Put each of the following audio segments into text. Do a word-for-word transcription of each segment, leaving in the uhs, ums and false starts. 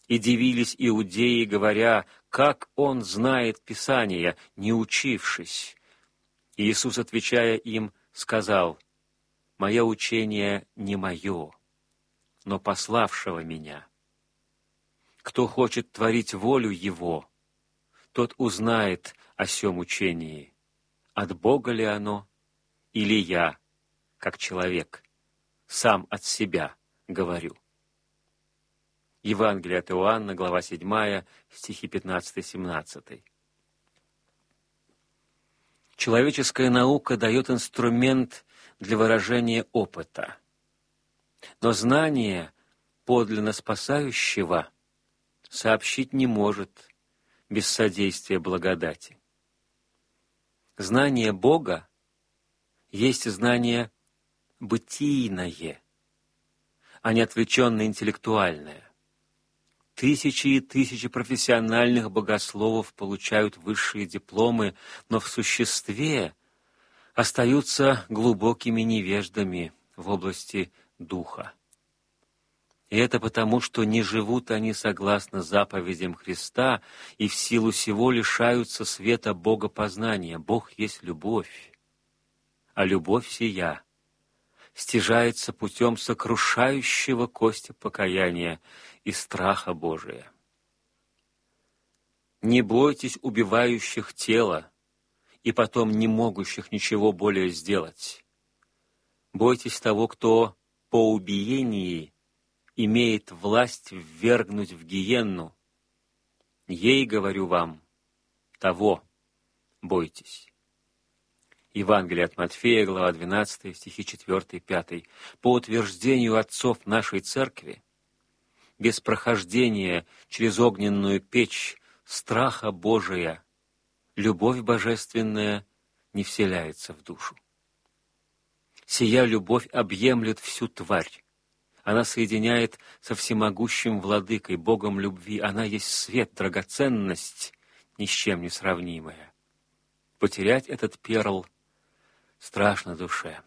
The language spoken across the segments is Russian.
И дивились иудеи, говоря, как он знает Писание, не учившись. И Иисус, отвечая им, сказал: «Мое учение не мое, но пославшего меня. Кто хочет творить волю Его, тот узнает о сем учении, от Бога ли оно, или я, как человек, сам от себя говорю». Евангелие от Иоанна, глава седьмая, стихи пятнадцатый-семнадцатый. Человеческая наука дает инструмент для выражения опыта, но знание подлинно спасающего сообщить не может без содействия благодати. Знание Бога есть знание бытийное, а не отвлеченно-интеллектуальное. Тысячи и тысячи профессиональных богословов получают высшие дипломы, но в существе остаются глубокими невеждами в области духа. И это потому, что не живут они согласно заповедям Христа и в силу сего лишаются света богопознания. Бог есть любовь, а любовь сия стяжается путем сокрушающего кости покаяния и страха Божия. Не бойтесь убивающих тело и потом не могущих ничего более сделать. Бойтесь того, кто по убиении имеет власть ввергнуть в гиенну. Ей, говорю вам, того бойтесь. Евангелие от Матфея, глава двенадцатая, стихи четыре-пять. По утверждению отцов нашей церкви, без прохождения через огненную печь страха Божия, любовь божественная не вселяется в душу. Сия любовь объемлет всю тварь. Она соединяет со всемогущим владыкой, Богом любви. Она есть свет, драгоценность, ни с чем не сравнимая. Потерять этот перл страшно душе.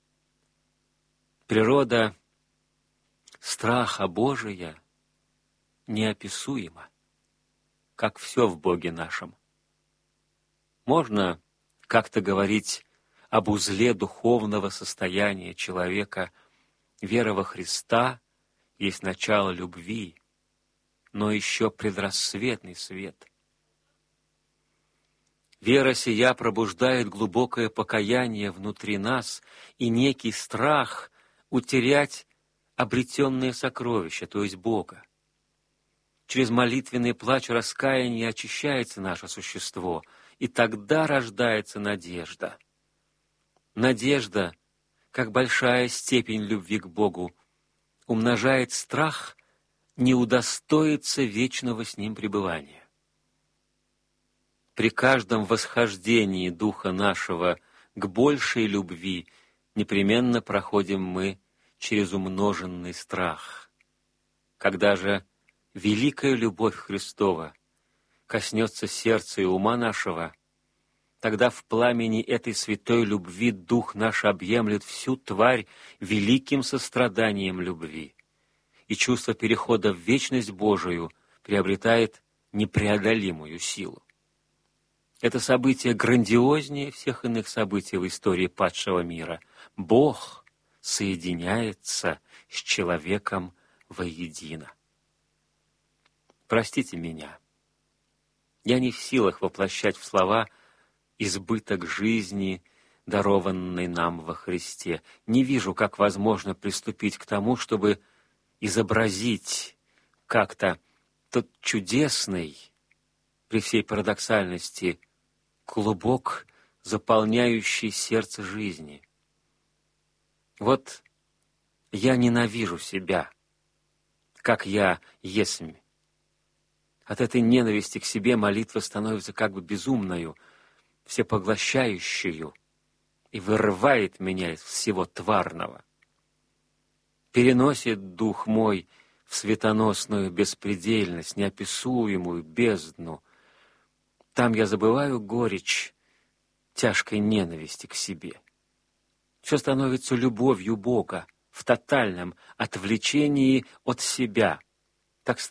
Природа страха Божия неописуема, как все в Боге нашем. Можно как-то говорить об узле духовного состояния человека. Вера во Христа есть начало любви, но еще предрассветный свет. Вера сия пробуждает глубокое покаяние внутри нас и некий страх утерять обретенные сокровища, то есть Бога. Через молитвенный плач раскаяния очищается наше существо, и тогда рождается надежда. Надежда, как большая степень любви к Богу, умножает страх не удостоиться вечного с Ним пребывания. При каждом восхождении Духа нашего к большей любви непременно проходим мы через умноженный страх. Когда же великая любовь Христова коснется сердца и ума нашего, тогда в пламени этой святой любви Дух наш объемлет всю тварь великим состраданием любви, и чувство перехода в вечность Божию приобретает непреодолимую силу. Это событие грандиознее всех иных событий в истории падшего мира. Бог соединяется с человеком воедино. Простите меня, я не в силах воплощать в слова избыток жизни, дарованной нам во Христе. Не вижу, как возможно приступить к тому, чтобы изобразить как-то тот чудесный, при всей парадоксальности, клубок, заполняющий сердце жизни. Вот я ненавижу себя, как я есмь. От этой ненависти к себе молитва становится как бы безумною, всепоглощающую, и вырывает меня из всего тварного. Переносит дух мой в светоносную беспредельность, неописуемую бездну. Там я забываю горечь тяжкой ненависти к себе. Все становится любовью Бога в тотальном отвлечении от себя. Так